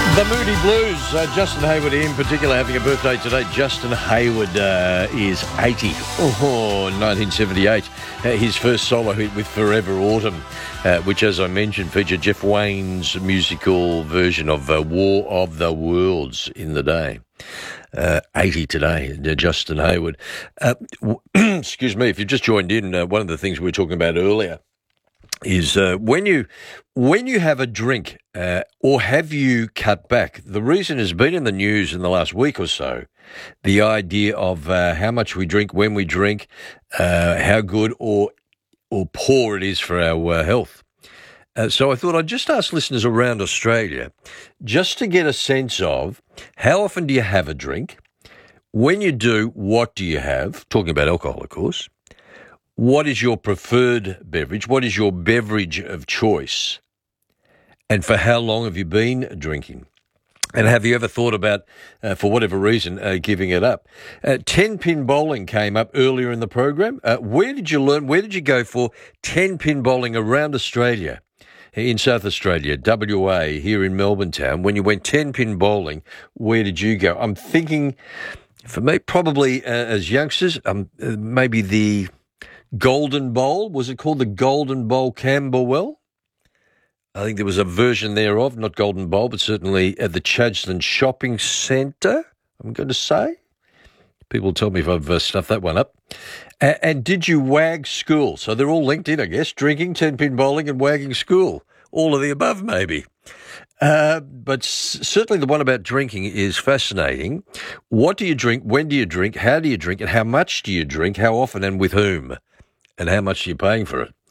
The Moody Blues, Justin Hayward in particular having a birthday today. Justin Hayward is 80. 1978. His first solo hit with Forever Autumn, which, as I mentioned, featured Jeff Wayne's musical version of War of the Worlds in the day. 80 today, Justin Hayward. Excuse me, if you've just joined in, one of the things we were talking about earlier is when you have a drink or have you cut back. The reason has been in the news in the last week or so, the idea of how much we drink, when we drink, how good or poor it is for our health. So I thought I'd just ask listeners around Australia just to get a sense of how often do you have a drink? When you do, what do you have? Talking about alcohol, of course. What is your preferred beverage? What is your beverage of choice? And for how long have you been drinking? And have you ever thought about, for whatever reason, giving it up? 10-pin bowling came up earlier in the program. Where did you learn? Where did you go for 10-pin bowling around Australia? In South Australia, WA, here in Melbourne town, when you went 10-pin bowling, where did you go? I'm thinking, for me, probably as youngsters, maybe the Golden Bowl. Was it called the Golden Bowl Camberwell? I think there was a version thereof, not Golden Bowl, but certainly at the Chadstone Shopping Centre, I'm going to say. People tell me if I've stuffed that one up. And did you wag school? So they're all linked in, I guess, drinking, 10-pin bowling and wagging school. All of the above, maybe. But certainly the one about drinking is fascinating. What do you drink? When do you drink? How do you drink? And how much do you drink? How often and with whom? And how much are you paying for it?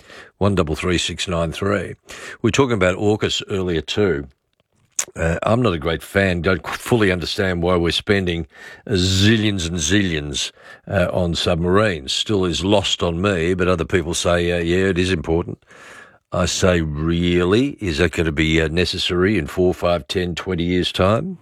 133693. We were talking about AUKUS earlier too. I'm not a great fan, don't fully understand why we're spending zillions and zillions on submarines. Still is lost on me, but other people say, yeah, it is important. I say, really? Is that going to be necessary in 4, 5, 10, 20 years' time?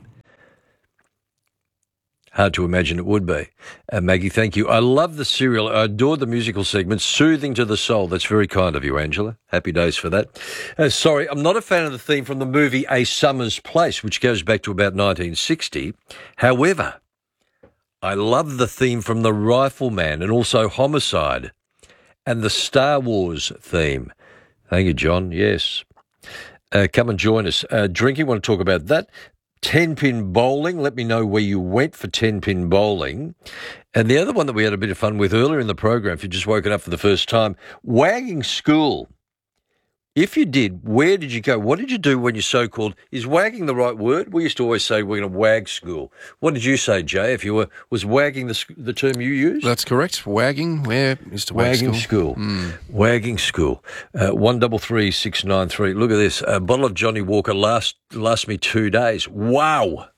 Hard to imagine it would be. Maggie, thank you. I love the serial. I adore the musical segment, soothing to the soul. That's very kind of you, Angela. Happy days for that. Sorry, I'm not a fan of the theme from the movie A Summer's Place, which goes back to about 1960. However, I love the theme from The Rifleman and also Homicide and the Star Wars theme. Thank you, John. Yes. Come and join us. Drinking, want to talk about that. 10-pin bowling. Let me know where you went for 10-pin bowling. And the other one that we had a bit of fun with earlier in the program, if you've just woken up for the first time, wagging school. If you did, where did you go? What did you do when you so-called, is wagging the right word? We used to always say we're going to wag school. What did you say, Jay, if you was wagging the term you used? That's correct. Wagging, where is to wag wagging school? Wagging school. 133693. Look at this. A bottle of Johnny Walker lasts me 2 days. Wow.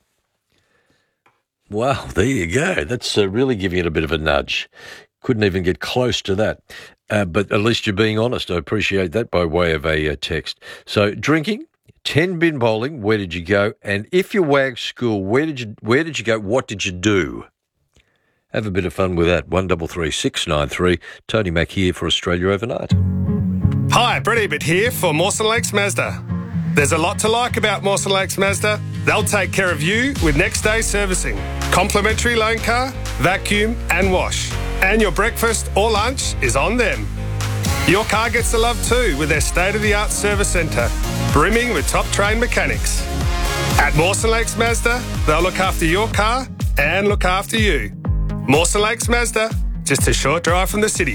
Wow, there you go. That's really giving it a bit of a nudge. Couldn't even get close to that. But at least you're being honest. I appreciate that by way of a text. So drinking, 10-pin bowling, where did you go? And if you wag school, where did you go? What did you do? Have a bit of fun with that. 133693. Tony Mack here for Australia Overnight. Hi, Brett Ebert here for Mawson Lakes Mazda. There's a lot to like about Mawson Lakes Mazda. They'll take care of you with next day servicing, complimentary loan car, vacuum and wash. And your breakfast or lunch is on them. Your car gets the love too with their state-of-the-art service centre, brimming with top-trained mechanics. At Mawson Lakes Mazda, they'll look after your car and look after you. Mawson Lakes Mazda, just a short drive from the city.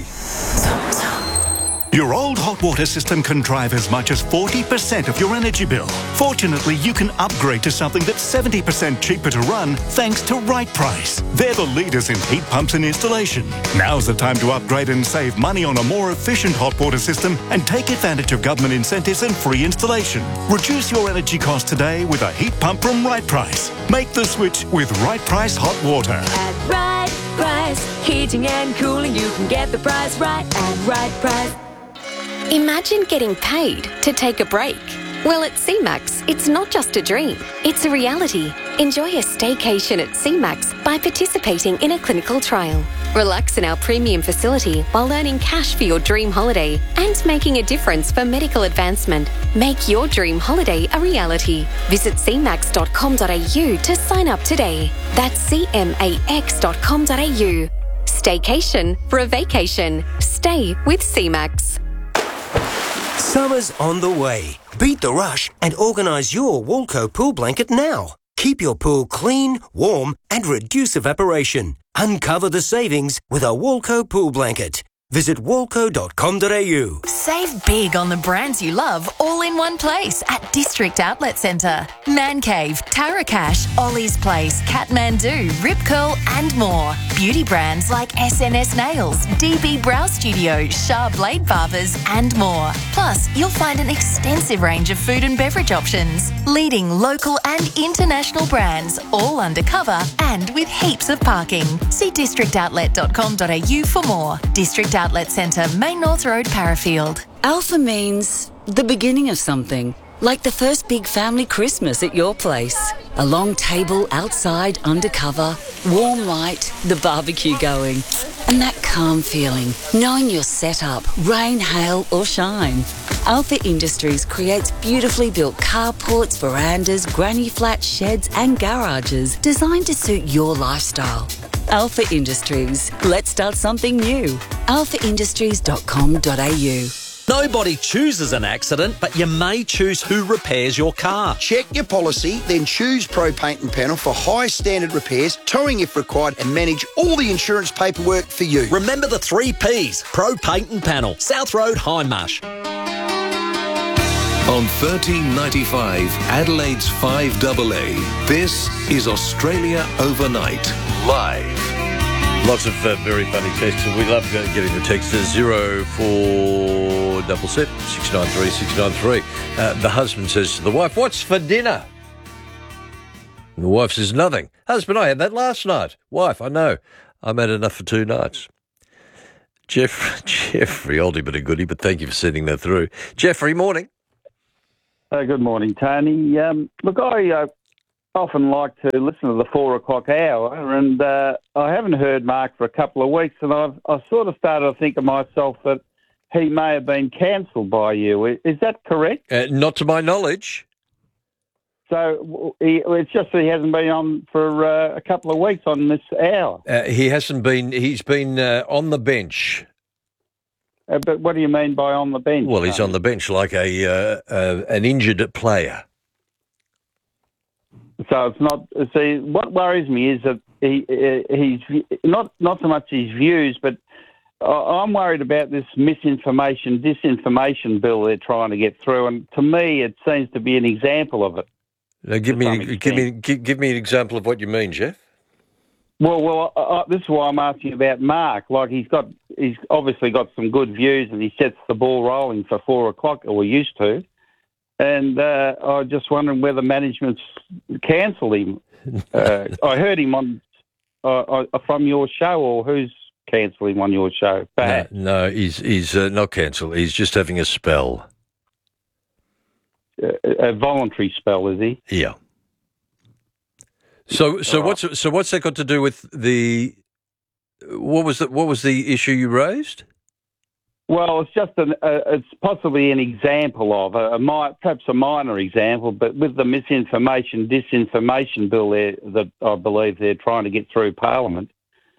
Your old hot water system can drive as much as 40% of your energy bill. Fortunately, you can upgrade to something that's 70% cheaper to run thanks to Right Price. They're the leaders in heat pumps and installation. Now's the time to upgrade and save money on a more efficient hot water system and take advantage of government incentives and free installation. Reduce your energy costs today with a heat pump from Right Price. Make the switch with Right Price Hot Water. At Right Price, heating and cooling, you can get the price right at Right Price. Imagine getting paid to take a break. Well, at CMAX, it's not just a dream, it's a reality. Enjoy a staycation at CMAX by participating in a clinical trial. Relax in our premium facility while earning cash for your dream holiday and making a difference for medical advancement. Make your dream holiday a reality. Visit cmax.com.au to sign up today. That's cmax.com.au. Staycation for a vacation. Stay with CMAX. Summer's on the way. Beat the rush and organise your Walco pool blanket now. Keep your pool clean, warm and reduce evaporation. Uncover the savings with a Walco pool blanket. Visit walco.com.au. Save big on the brands you love all in one place at District Outlet Centre. Man Cave, Tarakash, Ollie's Place, Kathmandu, Rip Curl and more. Beauty brands like SNS Nails, DB Brow Studio, Shah Blade Barbers and more. Plus, you'll find an extensive range of food and beverage options. Leading local and international brands, all undercover and with heaps of parking. See districtoutlet.com.au for more. District Outlet Centre, Main North Road, Parafield. Alpha means the beginning of something, like the first big family Christmas at your place. A long table outside, undercover, warm light, the barbecue going, and that calm feeling, knowing you're set up, rain, hail or shine. Alpha Industries creates beautifully built carports, verandas, granny flats, sheds and garages designed to suit your lifestyle. Alpha Industries. Let's start something new. alphaindustries.com.au. Nobody chooses an accident, but you may choose who repairs your car. Check your policy, then choose Pro Paint and Panel for high standard repairs, towing if required, and manage all the insurance paperwork for you. Remember the 3 Ps. Pro Paint and Panel. South Road, Hindmarsh. On 1395 Adelaide's 5AA, this is Australia Overnight, live. Lots of very funny texts. We love getting the texts. 0477 693 693. The husband says to the wife, "What's for dinner?" And the wife says, "Nothing." "Husband, I had that last night." "Wife, I know. I'm had enough for 2 nights." Jeffrey, oldie but a goodie, but thank you for sending that through. Jeffrey, morning. Good morning, Tony. Look, I often like to listen to the 4 o'clock hour, and I haven't heard Mark for a couple of weeks, and I sort of started to think to myself that he may have been cancelled by you. Is that correct? Not to my knowledge. So it's just that he hasn't been on for a couple of weeks on this hour. He hasn't been. He's been on the bench. But what do you mean by on the bench? Well, he's on the bench like an injured player. So it's not. See, what worries me is that he's not so much his views, but I'm worried about this disinformation bill they're trying to get through, and to me, it seems to be an example of it. Now, give me an example of what you mean, Jeff. Well, this is why I'm asking about Mark. Like he's obviously got some good views, and he sets the ball rolling for 4 o'clock, or we used to. And I was just wondering whether management's cancelled him. I heard him on from your show, or who's cancelled him on your show? No, he's not cancelled. He's just having a spell. A voluntary spell, is he? Yeah. So what's that got to do with the? What was the issue you raised? Well, it's just it's possibly an example of perhaps a minor example, but with the disinformation bill there that I believe they're trying to get through Parliament,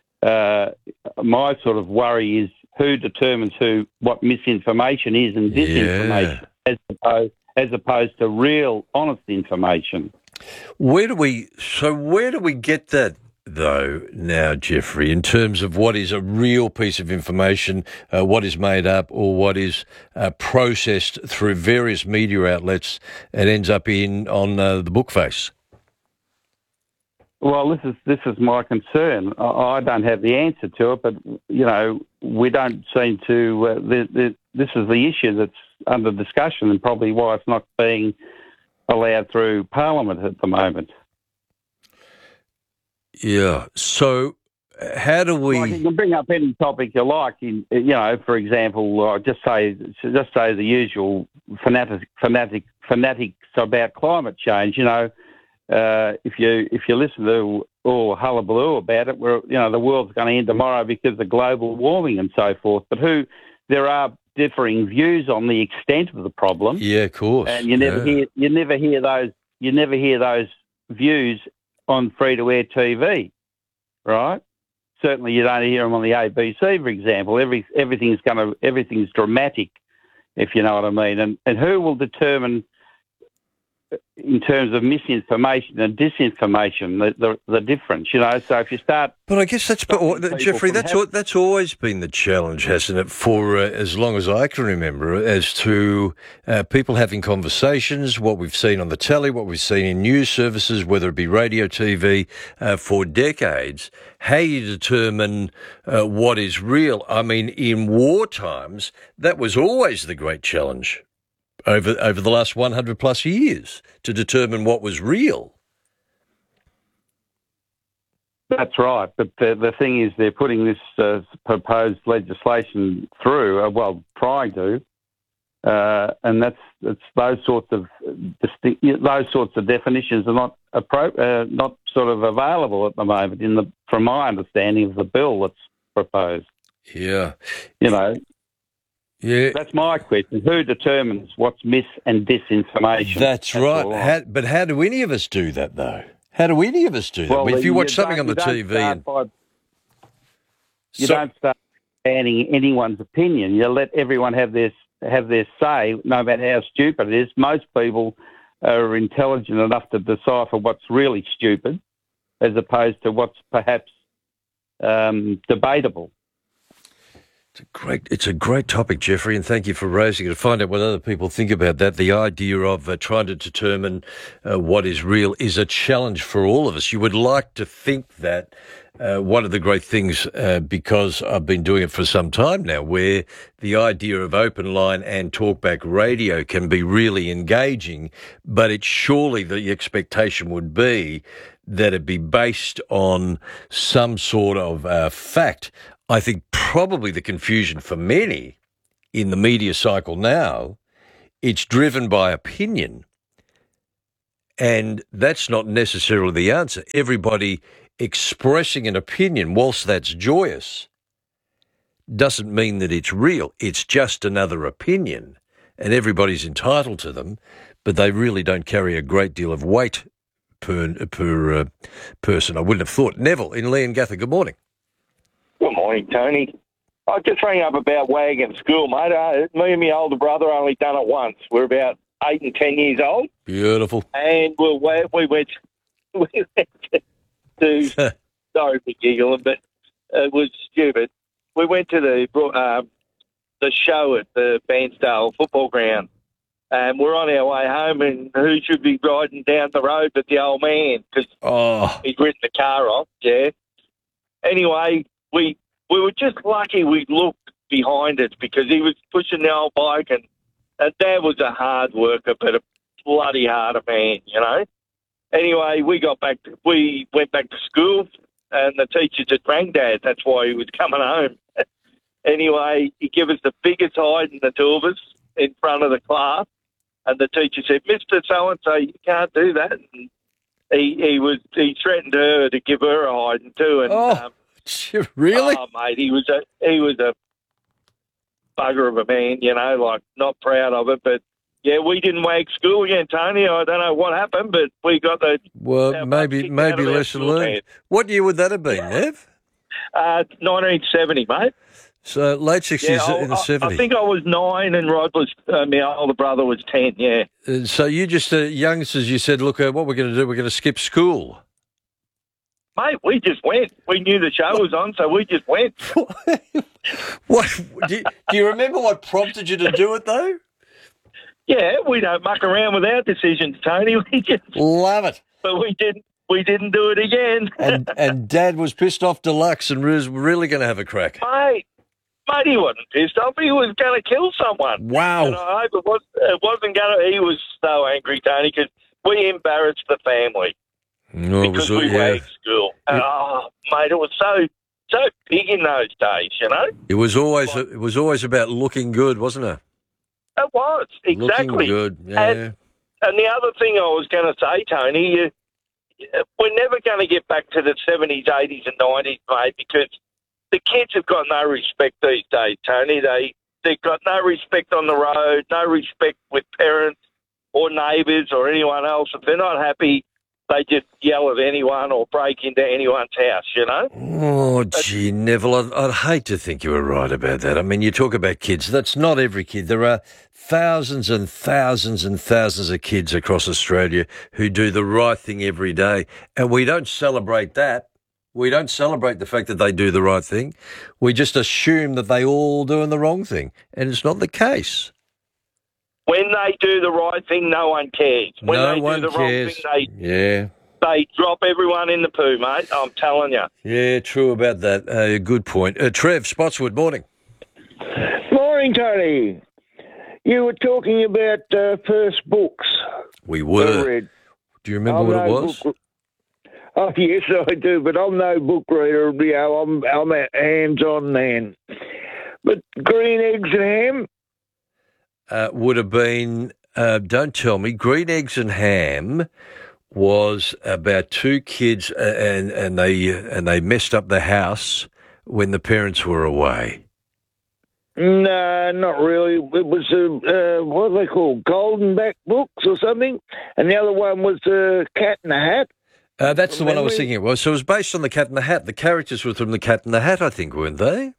my sort of worry is who determines what misinformation is and disinformation, as opposed to real, honest information. Where do we get that, though, now, Jeffrey, in terms of what is a real piece of information, what is made up, or what is processed through various media outlets and ends up on the bookface? Well, this is my concern. I don't have the answer to it, but we don't seem to. This is the issue that's under discussion, and probably why it's not being allowed through Parliament at the moment. Yeah. So, how do we? Like you can bring up any topic you like. For example, just say the usual fanatics about climate change. if you listen to all hullabaloo about it, the world's going to end tomorrow because of global warming and so forth. But there are differing views on the extent of the problem. Yeah, of course. And you never hear those views on free-to-air TV, right? Certainly, you don't hear them on the ABC, for example. Everything's dramatic, if you know what I mean. And who will determine, in terms of misinformation and disinformation, the difference? So if you start, but I guess Jeffrey, that's always been the challenge, hasn't it? For as long as I can remember, as to people having conversations, what we've seen on the telly, what we've seen in news services, whether it be radio, TV, for decades. How you determine what is real? I mean, in war times, that was always the great challenge. Over the last 100 plus years, to determine what was real. That's right, but the thing is, they're putting this proposed legislation through. Trying to, and that's those sorts of definitions are not not sort of available at the moment from my understanding of the bill that's proposed. Yeah, Yeah, that's my question. Who determines what's mis and disinformation? That's right. But how do any of us do that, though? How do any of us do that? Well, if you watch something on the TV, you don't start banning anyone's opinion. You let everyone have their say, no matter how stupid it is. Most people are intelligent enough to decipher what's really stupid, as opposed to what's perhaps debatable. It's a great topic, Jeffrey, and thank you for raising it. To find out what other people think about that, the idea of trying to determine what is real is a challenge for all of us. You would like to think that one of the great things, because I've been doing it for some time now, where the idea of open line and talkback radio can be really engaging, but it's surely the expectation would be that it be based on some sort of fact. I think probably the confusion for many in the media cycle now, it's driven by opinion. And that's not necessarily the answer. Everybody expressing an opinion, whilst that's joyous, doesn't mean that it's real. It's just another opinion, and everybody's entitled to them, but they really don't carry a great deal of weight per person. I wouldn't have thought. Neville in Leongatha, good morning. Good morning, Tony. I just rang up about Wagon School, mate. Me and my older brother only done it once. We're about 8 and 10 years old. Beautiful. And we went to sorry for giggling, but it was stupid. We went to the show at the Bairnsdale football ground, and we're on our way home, and who should be riding down the road but the old man, because he'd written the car off, yeah. Anyway, we were just lucky we looked behind us, because he was pushing the old bike, and Dad was a hard worker, but a bloody harder man, Anyway, we went back to school, and the teachers had rang Dad. That's why he was coming home. Anyway, he gave us the biggest hide in the two of us in front of the class, and the teacher said, "Mr. So-and-so, you can't do that." And he threatened her to give her a hiding too. And, really? Oh, mate, he was a bugger of a man, not proud of it. But, yeah, we didn't wag school again, Tony. I don't know what happened, but we got the... Well, maybe lesson learned. What year would that have been, Nev? 1970, mate. So late 60s in the 70s. I think I was 9 and Rod was, my older brother was 10, yeah. So you just, youngsters, you said, look, what we're going to do, we're going to skip school. Mate, we just went. We knew the show was on, so we just went. What? Do you remember what prompted you to do it, though? Yeah, we don't muck around with our decisions, Tony. We just love it. But we didn't do it again. and Dad was pissed off deluxe and was really going to have a crack. Mate, he wasn't pissed off. He was going to kill someone. Wow. And I hope it wasn't going to... He was so angry, Tony, because we embarrassed the family. No, because we wagged school. And, mate, it was so big in those days, It was always about looking good, wasn't it? It was, exactly. Looking good, yeah. And the other thing I was going to say, Tony, we're never going to get back to the 70s, 80s and 90s, mate, because the kids have got no respect these days, Tony. They've got no respect on the road, no respect with parents or neighbours or anyone else. If they're not happy, they just yell at anyone or break into anyone's house, you know? Oh, gee, Neville, I'd hate to think you were right about that. I mean, you talk about kids. That's not every kid. There are thousands and thousands and thousands of kids across Australia who do the right thing every day, and we don't celebrate that. We don't celebrate the fact that they do the right thing. We just assume that they all doing the wrong thing, and it's not the case. When they do the right thing, no one cares. When No they one do the cares. wrong thing, Yeah. they drop everyone in the poo, mate. I'm telling you. Yeah, true about that. Good point. Trev, Spotswood, morning. Morning, Tony. You were talking about first books. We I were. read. Do you remember what it was? Oh, yes, I do, but I'm no book reader. You know, I'm a hands-on man. But green eggs and ham? Would have been, don't tell me, Green Eggs and Ham was about two kids and they messed up the house when the parents were away. No, not really. It was, what are they called, Golden Back books or something? And the other one was Cat in the Hat. That's the one I was thinking it was. So it was based on the Cat in the Hat. The characters were from the Cat in the Hat, I think, weren't they?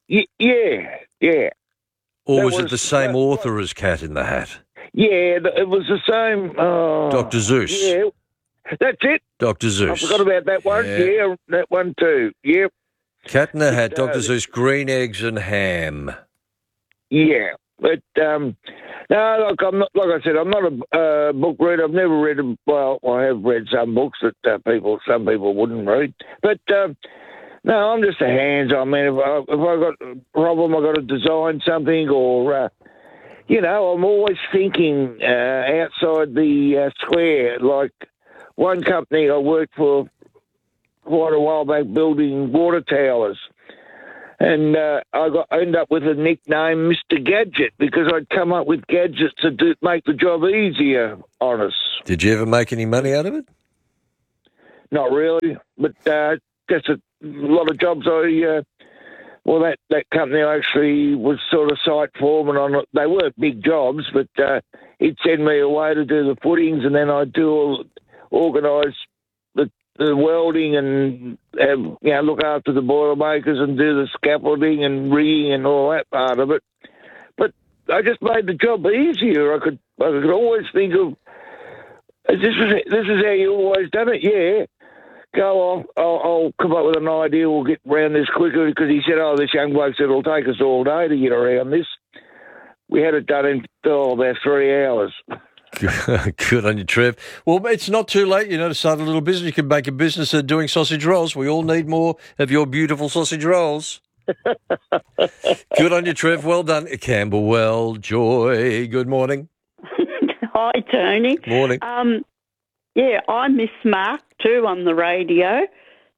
Yeah. Or That was it the same author as Cat in the Hat? Yeah, it was the same. Dr. Zeus. Yeah, that's it. Dr. Zeus. I forgot about that one. Yeah. Yeah, that one too. Yep. Cat in the Hat, Dr. Zeus, Green Eggs and Ham. Yeah, but no, like I'm not. Like I said, I'm not a book reader. I've never read them. Well, I have read some books that some people wouldn't read. But no, I'm just a hands-on man. If I got a problem, I got to design something, or you know, I'm always thinking outside the square. Like one company I worked for quite a while back, building water towers. And I ended up with a nickname, Mr. Gadget, because I'd come up with gadgets to make the job easier on us. Did you ever make any money out of it? Not really, but just a lot of jobs that company I actually was sort of site foreman on. They weren't big jobs, but he'd send me away to do the footings, and then I'd organise the welding and look after the boilermakers and do the scaffolding and rigging and all that part of it. But I just made the job easier. I could always think of this is how you always done it. Yeah, go off. I'll come up with an idea. We'll get around this quicker, because he said, "Oh, this young bloke said it'll take us all day to get around this." We had it done in about 3 hours. Good on you, Trev. Well, it's not too late, to start a little business. You can make a business of doing sausage rolls. We all need more of your beautiful sausage rolls. Good on you, Trev. Well done. Camberwell, Joy, good morning. Hi, Tony. Morning. Yeah, I miss Mark too on the radio,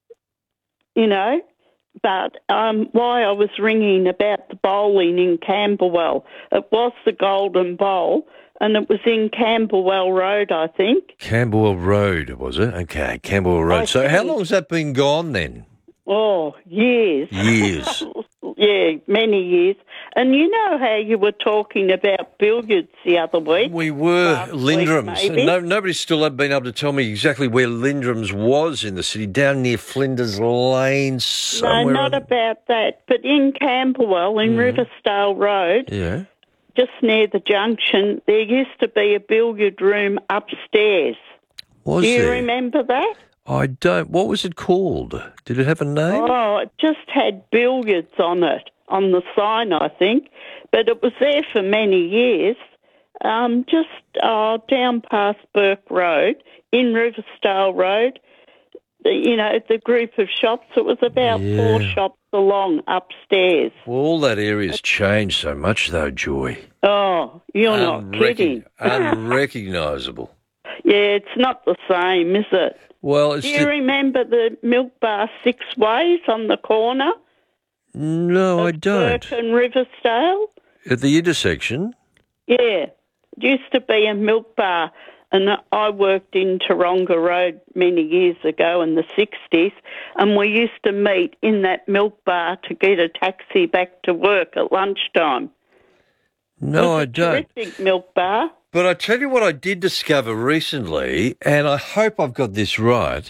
but why I was ringing about the bowling in Camberwell, it was the Golden Bowl, and it was in Camberwell Road, I think. Camberwell Road, was it? Okay, Camberwell Road. So how long has that been gone then? Oh, years. Years. Yeah, many years. And you know how you were talking about billiards the other week? We were. Lindrums. Nobody's still been able to tell me exactly where Lindrums was in the city, down near Flinders Lane somewhere. No, not about that. But in Camberwell, in Riversdale Road, yeah, just near the junction, there used to be a billiard room upstairs. Was Do you there? remember that? I don't. What was it called? Did it have a name? Oh, it just had billiards on it, on the sign, I think. But it was there for many years, just down past Burke Road, in Riversdale Road. The group of shops, it was about 4 shops along upstairs. Well, all that area's changed so much, though, Joy. Oh, you're not kidding. Unrecognisable. Yeah, it's not the same, is it? Well, it's Do you remember the Milk Bar 6 Ways on the corner? No, I don't. Burke and Riversdale? At the intersection? Yeah. It used to be a milk bar And I worked in Taronga Road many years ago in the 60s, and we used to meet in that milk bar to get a taxi back to work at lunchtime. No, I don't. Terrific milk bar. But I tell you what I did discover recently, and I hope I've got this right.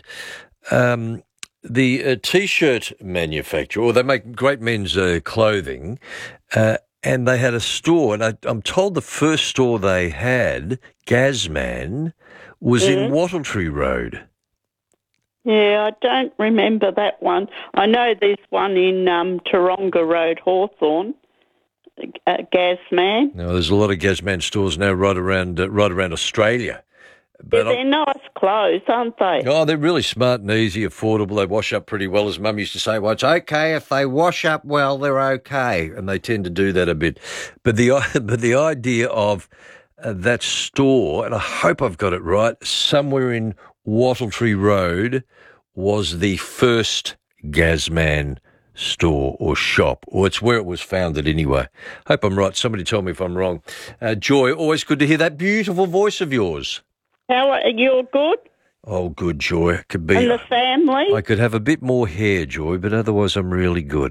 The T-shirt manufacturer, or they make great men's clothing, and they had a store, and I'm told the first store they had, Gazman, was in Wattletree Road. Yeah, I don't remember that one. I know there's one in Taronga Road, Hawthorn, Gazman. No, there's a lot of Gazman stores now right around Australia. But they're nice clothes, aren't they? Oh, they're really smart and easy, affordable. They wash up pretty well, as Mum used to say. Well, it's okay if they wash up well, they're okay, and they tend to do that a bit. But the idea of that store, and I hope I've got it right, somewhere in Wattletree Road was the first Gazman store or shop, or it's where it was founded anyway. Hope I'm right. Somebody tell me if I'm wrong. Joy, always good to hear that beautiful voice of yours. How are you? Good? Oh, good, Joy. Could be. And the family? I could have a bit more hair, Joy, but otherwise I'm really good.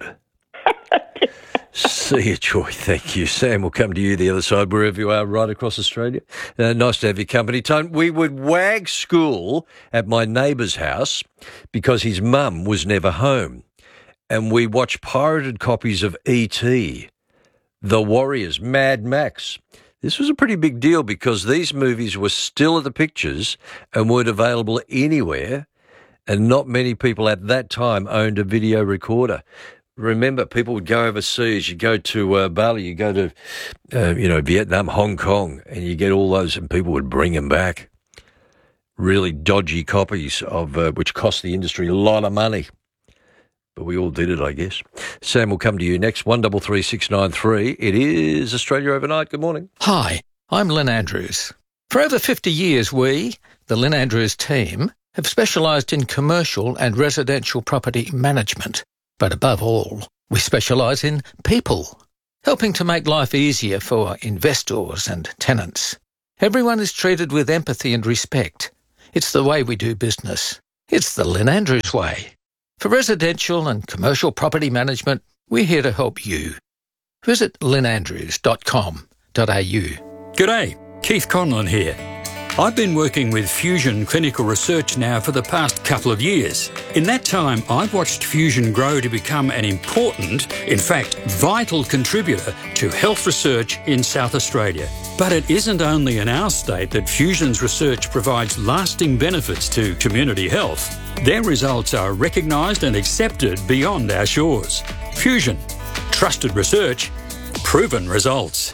See you, Joy. Thank you. Sam will come to you the other side, wherever you are, right across Australia. Nice to have your company. Tone, we would wag school at my neighbour's house because his mum was never home. And we watched pirated copies of E.T., The Warriors, Mad Max. This was a pretty big deal because these movies were still at the pictures and weren't available anywhere, and not many people at that time owned a video recorder. Remember, people would go overseas. You go to Bali, you go to, Vietnam, Hong Kong, and you get all those, and people would bring them back. Really dodgy copies of which cost the industry a lot of money. But we all did it, I guess. Sam will come to you next. 133693. It is Australia Overnight. Good morning. Hi, I'm Lynn Andrews. For over 50 years, we, the Lynn Andrews team, have specialised in commercial and residential property management. But above all, we specialise in people, helping to make life easier for investors and tenants. Everyone is treated with empathy and respect. It's the way we do business. It's the Lynn Andrews way. For residential and commercial property management, we're here to help you. Visit lynnandrews.com.au. G'day, Keith Conlon here. I've been working with Fusion Clinical Research now for the past couple of years. In that time, I've watched Fusion grow to become an important, in fact, vital contributor to health research in South Australia. But it isn't only in our state that Fusion's research provides lasting benefits to community health. Their results are recognised and accepted beyond our shores. Fusion. Trusted research. Proven results.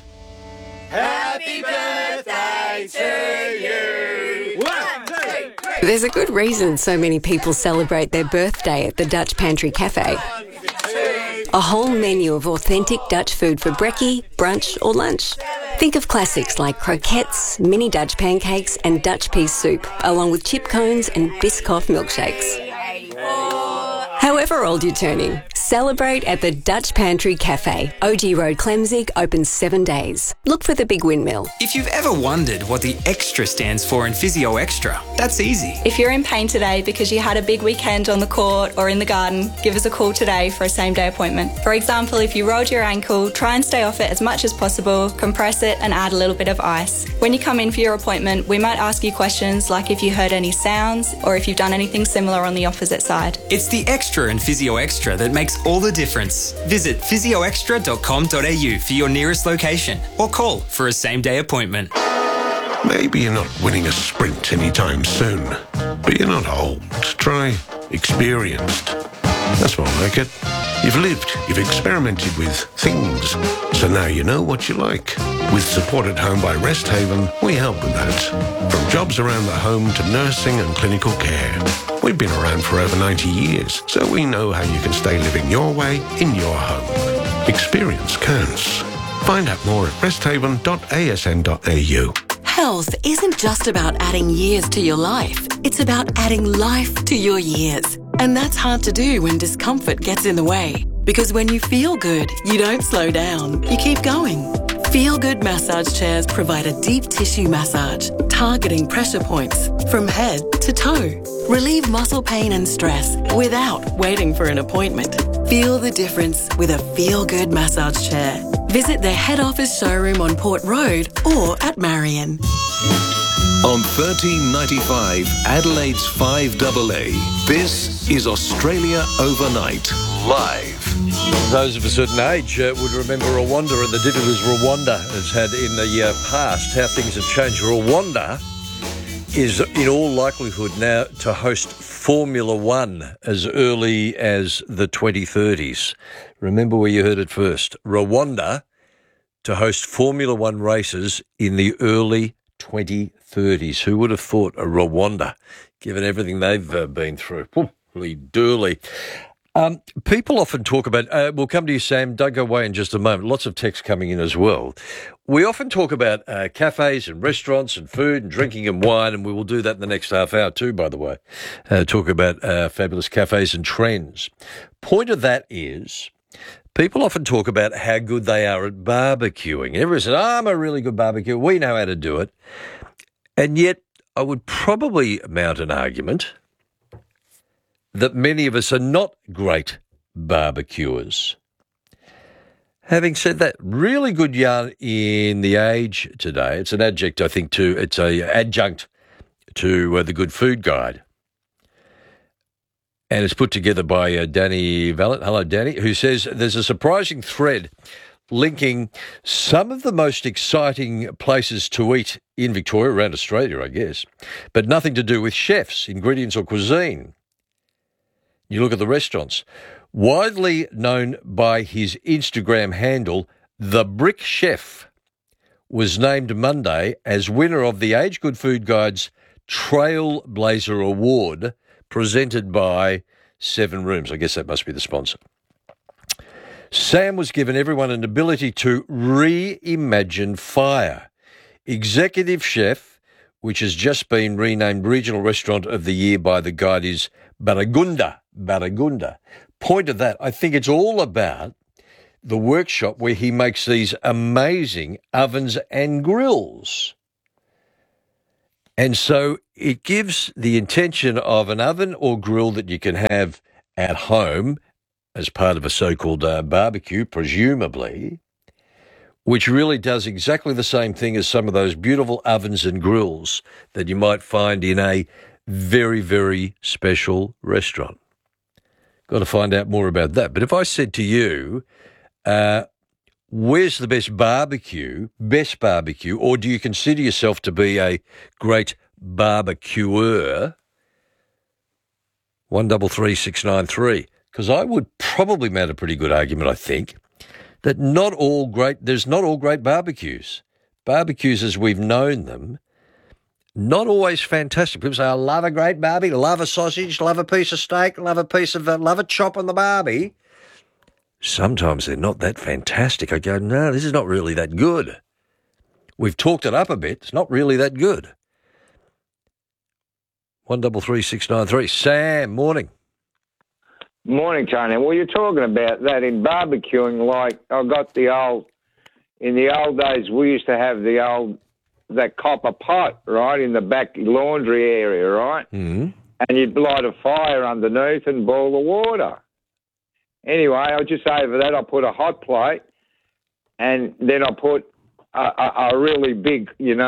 Happy birthday to you! 1, 2, 3. There's a good reason so many people celebrate their birthday at the Dutch Pantry Cafe. A whole menu of authentic Dutch food for brekkie, brunch or lunch. Think of classics like croquettes, mini Dutch pancakes and Dutch pea soup, along with chip cones and Biscoff milkshakes. However old you're turning, celebrate at the Dutch Pantry Cafe, OG Road, Clemzig, open 7 days. Look for the big windmill. If you've ever wondered what the extra stands for in Physio Extra, that's easy. If you're in pain today because you had a big weekend on the court or in the garden, give us a call today for a same-day appointment. For example, if you rolled your ankle, try and stay off it as much as possible, compress it and add a little bit of ice. When you come in for your appointment, we might ask you questions like if you heard any sounds or if you've done anything similar on the opposite side. It's the extra in Physio Extra that makes all the difference. Visit physioextra.com.au for your nearest location or call for a same-day appointment. Maybe you're not winning a sprint anytime soon, but you're not old. Try experienced. That's more like it. You've lived, you've experimented with things, so now you know what you like. With Support at Home by Rest Haven, we help with that. From jobs around the home to nursing and clinical care. We've been around for over 90 years, so we know how you can stay living your way in your home. Experience counts. Find out more at resthaven.asn.au. Health isn't just about adding years to your life. It's about adding life to your years. And that's hard to do when discomfort gets in the way. Because when you feel good, you don't slow down. You keep going. Feel Good massage chairs provide a deep tissue massage, targeting pressure points from head to toe. Relieve muscle pain and stress without waiting for an appointment. Feel the difference with a feel-good massage chair. Visit their head office showroom on Port Road or at Marion. On 1395 Adelaide's 5AA, this is Australia Overnight, live. Those of a certain age would remember Rwanda and the difficulties Rwanda has had in the past, how things have changed. Rwanda is in all likelihood now to host Formula One as early as the 2030s. Remember where you heard it first. Rwanda to host Formula One races in the early 2030s. Who would have thought a Rwanda, given everything they've been through? Holy dooly. People often talk about, we'll come to you, Sam, don't go away in just a moment, lots of texts coming in as well. We often talk about cafes and restaurants and food and drinking and wine, and we will do that in the next half hour too, by the way, talk about fabulous cafes and trends. Point of that is, people often talk about how good they are at barbecuing. Everyone says, I'm a really good barbecuer, we know how to do it. And yet, I would probably mount an argument that many of us are not great barbecuers. Having said that, really good yarn in The Age today. It's an adjunct, I think, it's an adjunct to the Good Food Guide. And it's put together by Danny Valent. Hello, Danny, who says there's a surprising thread linking some of the most exciting places to eat in Victoria, around Australia, I guess, but nothing to do with chefs, ingredients or cuisine. You look at the restaurants. Widely known by his Instagram handle, The Brick Chef was named Monday as winner of the Age Good Food Guide's Trailblazer Award, presented by Seven Rooms. I guess that must be the sponsor. Sam was given everyone an ability to reimagine fire. Executive Chef, which has just been renamed Regional Restaurant of the Year by the Guide, is Baragunda. Point of that, I think it's all about the workshop where he makes these amazing ovens and grills. And so it gives the intention of an oven or grill that you can have at home as part of a so-called barbecue, presumably, which really does exactly the same thing as some of those beautiful ovens and grills that you might find in a very, very special restaurant. Got to find out more about that. But if I said to you, where's the best barbecue, or do you consider yourself to be a great barbecuer? 133693. Because I would probably mount a pretty good argument, I think, that there's not all great barbecues. Barbecues as we've known them, not always fantastic. People say, I love a great barbie, love a sausage, love a piece of steak, love a chop on the barbie. Sometimes they're not that fantastic. I go, no, this is not really that good. We've talked it up a bit. It's not really that good. 133693. Sam, morning. Morning, Tony. Well, you're talking about that in barbecuing, like I got in the old days, we used to have that copper pot, right, in the back laundry area, right? Mm-hmm. And you'd light a fire underneath and boil the water. Anyway, I just over that, I put a hot plate, and then I put a really big,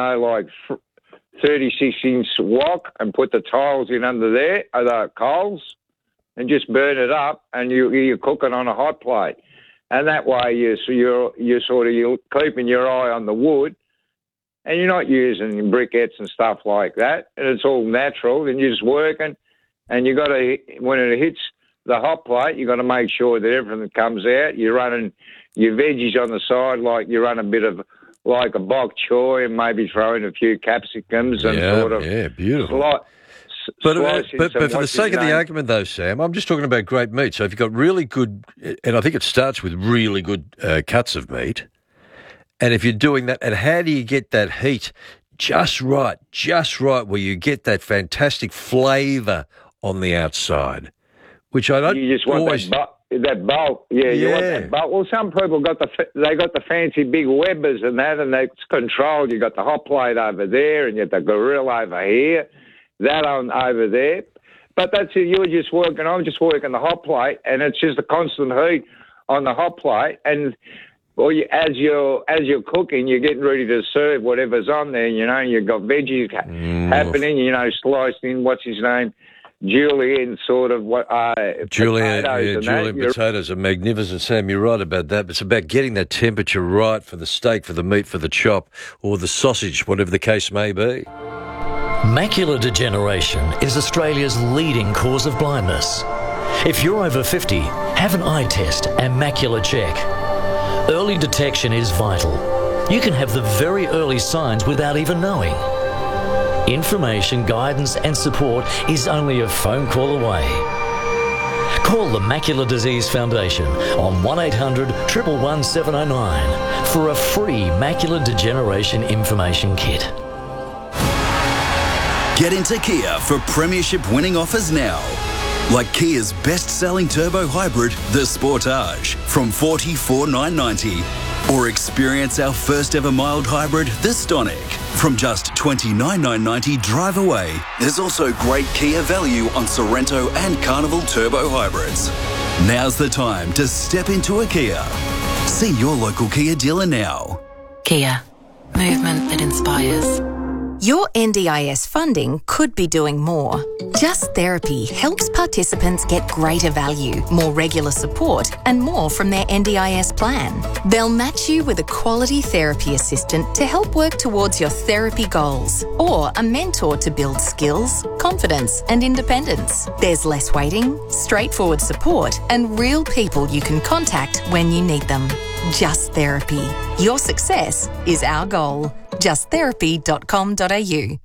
36-inch wok, and put the tiles in under there, the coals, and just burn it up, and you're cooking on a hot plate. And that way you're keeping your eye on the wood, and you're not using briquettes and stuff like that, and it's all natural, and you're just working, and you got to, when it hits the hot plate, you got to make sure that everything comes out. You're running your veggies on the side, like you run a bit of like a bok choy, and maybe throw in a few capsicums and beautiful. But for the sake of the argument, though, Sam, I'm just talking about great meat. So if you've got really good, and I think it starts with really good cuts of meat, and if you're doing that, and how do you get that heat just right, where you get that fantastic flavour on the outside, which I don't You just want always... that that bolt. Yeah, you want that bolt. Well, some people got the fancy big Webbers and that, and it's controlled. You got the hot plate over there, and you got the grill over here, that on over there. But that's it. You're just working. I'm just working the hot plate, and it's just a constant heat on the hot plate. And as you're cooking, you're getting ready to serve whatever's on there. You know, you've got veggies happening. You know, sliced in. What's his name? Julienne, sort of Julienne potatoes are magnificent, Sam. You're right about that. But it's about getting that temperature right for the steak, for the meat, for the chop, or the sausage, whatever the case may be. Macular degeneration is Australia's leading cause of blindness. If you're over 50, have an eye test and macular check. Early detection is vital. You can have the very early signs without even knowing. Information, guidance and support is only a phone call away. Call the Macular Disease Foundation on 1800 111 709 for a free macular degeneration information kit. Get into Kia for premiership winning offers now. Like Kia's best-selling turbo hybrid, the Sportage, from $44,990. Or experience our first ever mild hybrid, the Stonic, from just $29,990 drive away. There's also great Kia value on Sorrento and Carnival turbo hybrids. Now's the time to step into a Kia. See your local Kia dealer now. Kia. Movement that inspires. Your NDIS funding could be doing more. Just Therapy helps participants get greater value, more regular support, and more from their NDIS plan. They'll match you with a quality therapy assistant to help work towards your therapy goals, or a mentor to build skills, confidence, and independence. There's less waiting, straightforward support, and real people you can contact when you need them. Just Therapy. Your success is our goal. justtherapy.com.au.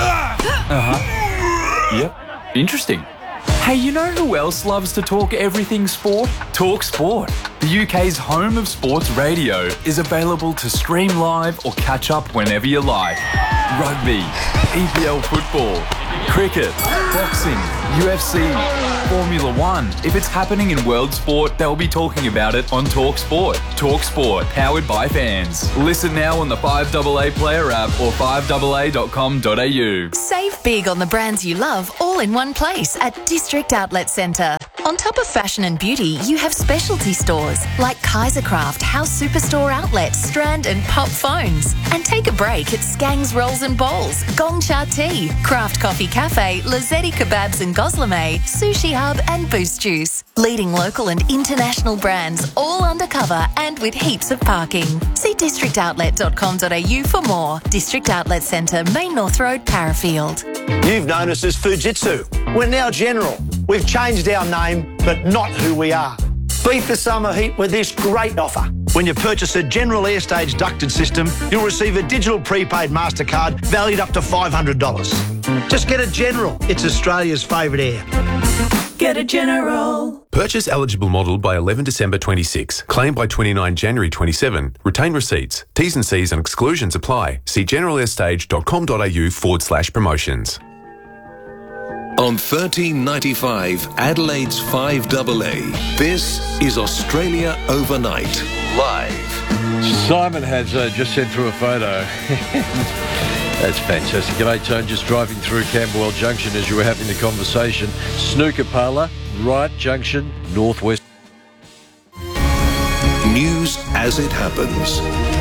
Yep. Interesting. Hey, you know who else loves to talk everything sport? Talk Sport. The UK's home of sports radio is available to stream live or catch up whenever you like. Rugby, EPL football, cricket, boxing, UFC, Formula One. If it's happening in world sport, they'll be talking about it on Talk Sport. Talk Sport, powered by fans. Listen now on the 5AA Player app or 5AA.com.au. Save big on the brands you love all in one place at District Outlet Centre. On top of fashion and beauty, you have specialty stores like Kaisercraft, House Superstore Outlet, Strand and Pop Phones. And take a break at Skang's Rolls and Bowls, Gong Cha Tea, Craft Coffee Cafe, Lazzetti Kebabs and Goslame, Sushi Hub and Boost Juice. Leading local and international brands, all undercover and with heaps of parking. See districtoutlet.com.au for more. District Outlet Centre, Main North Road, Parafield. You've known us as Fujitsu. We're now General. We've changed our name, but not who we are. Beat the summer heat with this great offer. When you purchase a General Airstage ducted system, you'll receive a digital prepaid MasterCard valued up to $500. Just get a General. It's Australia's favourite air. Get a General. Purchase eligible model by 11 December 26. Claim by 29 January 27. Retain receipts. T's and C's and exclusions apply. See generalairstage.com.au/promotions. On 1395 Adelaide's 5AA, this is Australia Overnight, live. Simon has just sent through a photo. That's fantastic. G'day, Tone. Just driving through Camberwell Junction as you were having the conversation. Snooker parlour, right junction, northwest. News as it happens.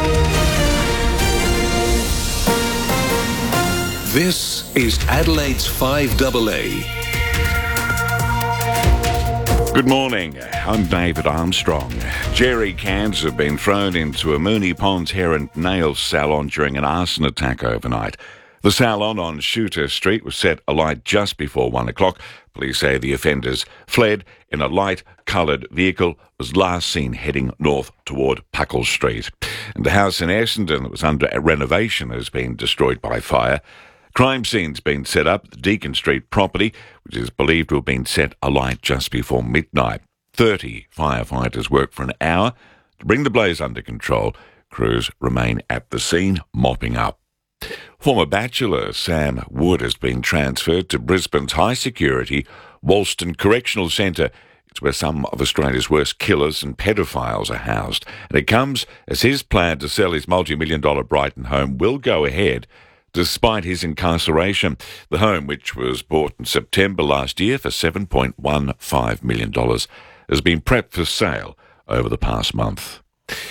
This is Adelaide's 5AA. Good morning. I'm David Armstrong. Jerry cans have been thrown into a Moonee Ponds hair and nail salon during an arson attack overnight. The salon on Shooter Street was set alight just before 1 o'clock. Police say the offenders fled in a light-coloured vehicle, was last seen heading north toward Puckle Street. And the house in Essendon that was under renovation has been destroyed by fire. Crime scene's been set up at the Deacon Street property, which is believed to have been set alight just before midnight. 30 firefighters worked for an hour to bring the blaze under control. Crews remain at the scene, mopping up. Former bachelor Sam Wood has been transferred to Brisbane's high-security Wollston Correctional Centre. It's where some of Australia's worst killers and pedophiles are housed. And it comes as his plan to sell his multi-million-dollar Brighton home will go ahead despite his incarceration. The home, which was bought in September last year for $7.15 million, has been prepped for sale over the past month.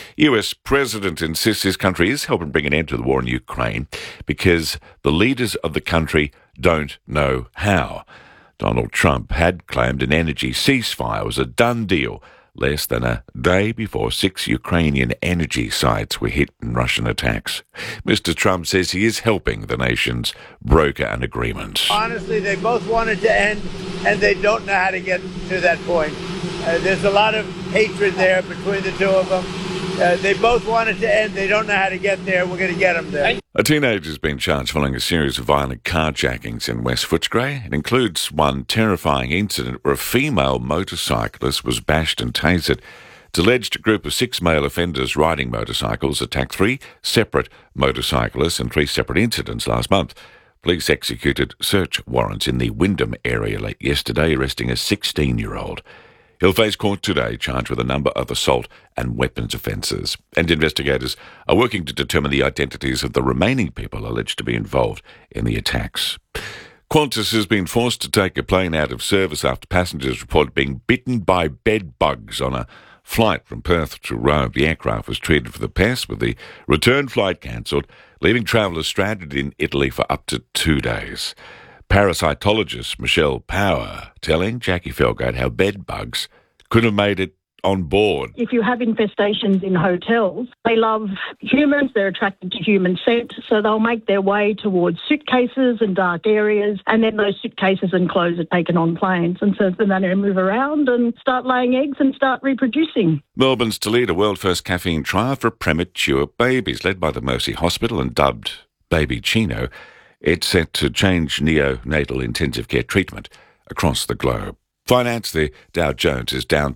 US President insists his country is helping bring an end to the war in Ukraine because the leaders of the country don't know how. Donald Trump had claimed an energy ceasefire was a done deal less than a day before 6 Ukrainian energy sites were hit in Russian attacks. Mr. Trump says he is helping the nations broker an agreement. Honestly, they both wanted to end, and they don't know how to get to that point. There's a lot of hatred there between the two of them. They both wanted to end. They don't know how to get there. We're going to get them there. A teenager has been charged following a series of violent carjackings in West Footscray. It includes one terrifying incident where a female motorcyclist was bashed and tasered. It's alleged a group of 6 male offenders riding motorcycles attacked 3 separate motorcyclists in 3 separate incidents last month. Police executed search warrants in the Wyndham area late yesterday, arresting a 16-year-old. He'll face court today, charged with a number of assault and weapons offences. And investigators are working to determine the identities of the remaining people alleged to be involved in the attacks. Qantas has been forced to take a plane out of service after passengers reported being bitten by bed bugs on a flight from Perth to Rome. The aircraft was treated for the pest, with the return flight cancelled, leaving travellers stranded in Italy for up to 2 days. Parasitologist Michelle Power telling Jackie Felgate how bed bugs could have made it on board. If you have infestations in hotels, they love humans, they're attracted to human scent, so they'll make their way towards suitcases and dark areas, and then those suitcases and clothes are taken on planes, and so then they move around and start laying eggs and start reproducing. Melbourne's to lead a world-first caffeine trial for premature babies, led by the Mercy Hospital and dubbed Baby Chino. It's set to change neonatal intensive care treatment across the globe. Finance, the Dow Jones is down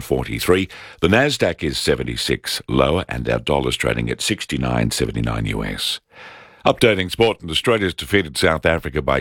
243. The Nasdaq is 76 lower, and our dollar's trading at 69.79 US. Updating sport, and Australia's defeated South Africa by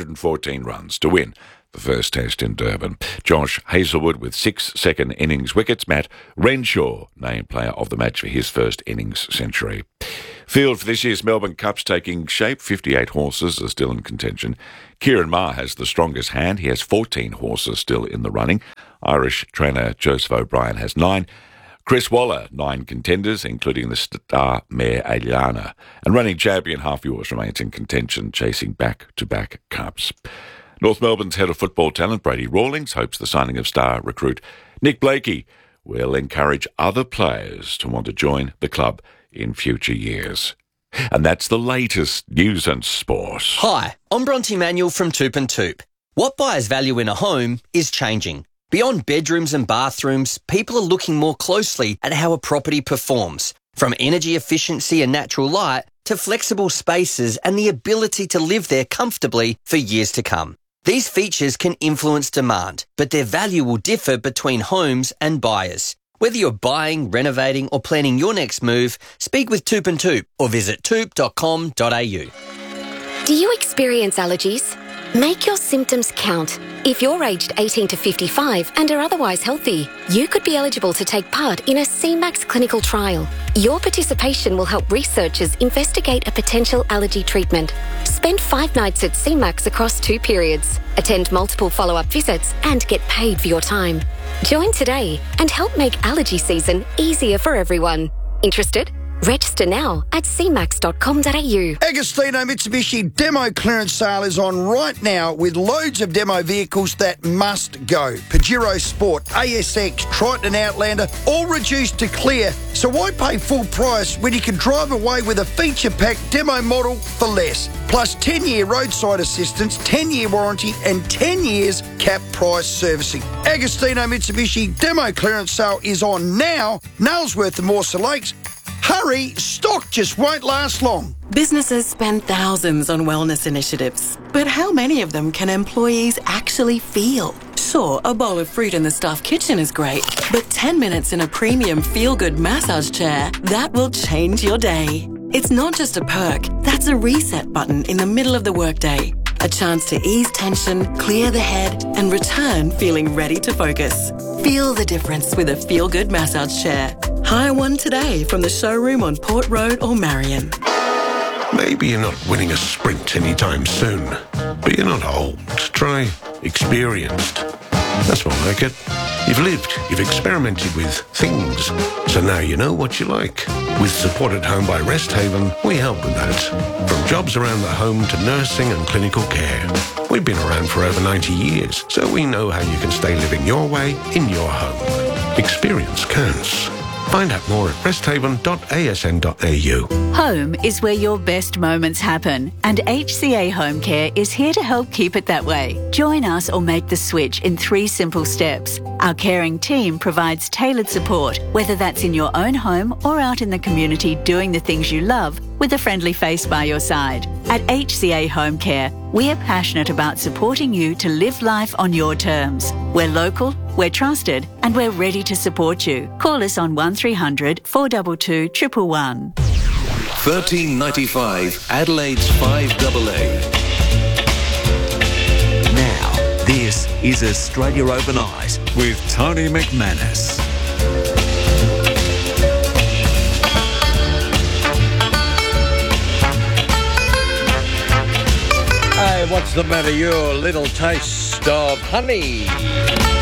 214 runs to win the first test in Durban. Josh Hazelwood with 6 second innings wickets. Matt Renshaw named player of the match for his first innings century. Field for this year's Melbourne Cup's taking shape. 58 horses are still in contention. Kieran Maher has the strongest hand. He has 14 horses still in the running. Irish trainer Joseph O'Brien has 9. Chris Waller, 9 contenders, including the star mare Aliana. And running champion Half Yours remains in contention, chasing back-to-back cups. North Melbourne's head of football talent, Brady Rawlings, hopes the signing of star recruit Nick Blakey will encourage other players to want to join the club in future years. And that's the latest news and sport. Hi, I'm Bronte Manuel from Toop and Toop. What buyers value in a home is changing. Beyond bedrooms and bathrooms, people are looking more closely at how a property performs, from energy efficiency and natural light to flexible spaces and the ability to live there comfortably for years to come. These features can influence demand, but their value will differ between homes and buyers. Whether you're buying, renovating or planning your next move, speak with Toop and Toop or visit toop.com.au. Do you experience allergies? Make your symptoms count. If you're aged 18 to 55 and are otherwise healthy, you could be eligible to take part in a CMAX clinical trial. Your participation will help researchers investigate a potential allergy treatment. Spend 5 nights at CMAX across 2 periods. Attend multiple follow-up visits and get paid for your time. Join today and help make allergy season easier for everyone. Interested? Register now at cmax.com.au. Agostino Mitsubishi demo clearance sale is on right now with loads of demo vehicles that must go. Pajero Sport, ASX, Triton Outlander, all reduced to clear. So why pay full price when you can drive away with a feature-packed demo model for less? Plus 10-year roadside assistance, 10-year warranty and 10 years cap price servicing. Agostino Mitsubishi demo clearance sale is on now. Nailsworth and Morsa Lakes. Hurry, stock just won't last long. Businesses spend thousands on wellness initiatives, but how many of them can employees actually feel? Sure, a bowl of fruit in the staff kitchen is great, but 10 minutes in a premium feel-good massage chair, that will change your day. It's not just a perk, that's a reset button in the middle of the workday. A chance to ease tension, clear the head, and return feeling ready to focus. Feel the difference with a feel-good massage chair. Hire one today from the showroom on Port Road or Marion. Maybe you're not winning a sprint anytime soon, but you're not old. Try experienced. That's more like it. You've lived, you've experimented with things, so now you know what you like. With Support at Home by Rest Haven, we help with that. From jobs around the home to nursing and clinical care. We've been around for over 90 years, so we know how you can stay living your way in your home. Experience counts. Find out more at resthaven.asn.au. Home is where your best moments happen, and HCA Home Care is here to help keep it that way. Join us or make the switch in 3 simple steps. Our caring team provides tailored support, whether that's in your own home or out in the community doing the things you love, with a friendly face by your side. At HCA Home Care, we are passionate about supporting you to live life on your terms. We're local, we're trusted, and we're ready to support you. Call us on 1300 422 111. 1395 Adelaide's 5AA. Now, this is Australia Overnight with Tony McManus. Hey, what's the matter? Your little taste of honey.